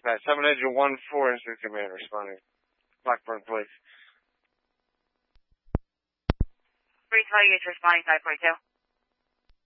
dispatch. 7 engine 1-4 Instant Command responding. Blackburn Police. 320 is responding 542.